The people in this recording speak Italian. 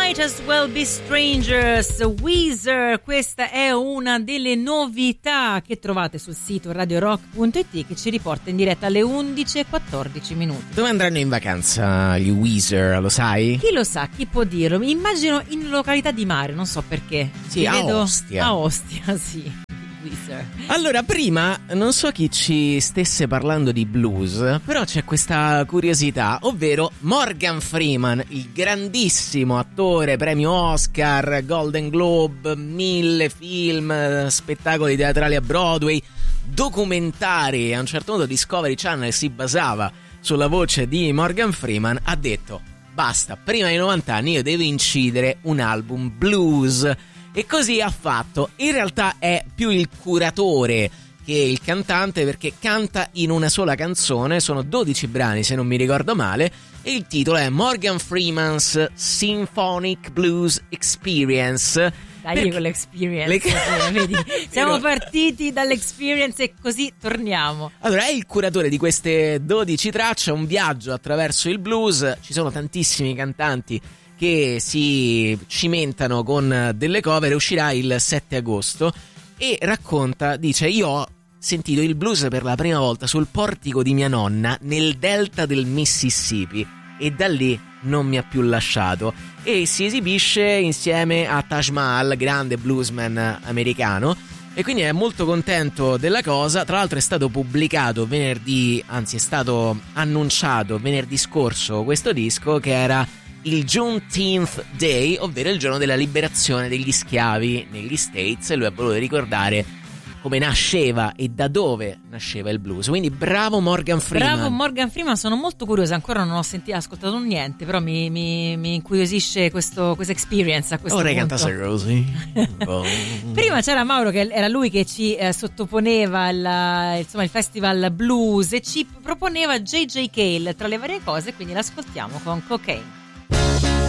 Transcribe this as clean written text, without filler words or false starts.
Might as well be strangers, Weezer. Questa è una delle novità che trovate sul sito radiorock.it, che ci riporta in diretta alle 11:14 minuti. Dove andranno in vacanza gli Weezer, lo sai? Chi lo sa, chi può dirlo? Mi immagino in località di mare, non so perché. Sì, a Ostia. A Ostia, sì. Weezer. Allora, prima non so chi ci stesse parlando di blues, però c'è questa curiosità, ovvero Morgan Freeman, il grandissimo attore, premio Oscar, Golden Globe, 1000 film, spettacoli teatrali a Broadway, documentari. A un certo punto Discovery Channel si basava sulla voce di Morgan Freeman. Ha detto: basta, prima dei 90 anni io devo incidere un album blues. E così ha fatto. In realtà è più il curatore che il cantante, perché canta in una sola canzone. Sono 12 brani, se non mi ricordo male, e il titolo è Morgan Freeman's Symphonic Blues Experience. Dai, con l'experience, vedi? Siamo partiti dall'experience e così torniamo. Allora, è il curatore di queste 12 tracce, un viaggio attraverso il blues. Ci sono tantissimi cantanti che si cimentano con delle cover. Uscirà il 7 agosto e racconta, dice: io ho sentito il blues per la prima volta sul portico di mia nonna nel delta del Mississippi e da lì non mi ha più lasciato. E si esibisce insieme a Taj Mahal, grande bluesman americano, e quindi è molto contento della cosa. Tra l'altro è stato pubblicato venerdì, anzi è stato annunciato venerdì scorso questo disco, che era il Juneteenth Day, ovvero il giorno della liberazione degli schiavi negli States, e lui ha voluto ricordare come nasceva e da dove nasceva il blues. Quindi bravo Morgan Freeman. Bravo Morgan Freeman, sono molto curiosa, ancora non ho ascoltato niente, però mi incuriosisce questa experience a questo Ora punto. cantasse così. Prima c'era Mauro, che era lui che ci sottoponeva il festival blues e ci proponeva J.J. Cale tra le varie cose, quindi l'ascoltiamo con Cocaine.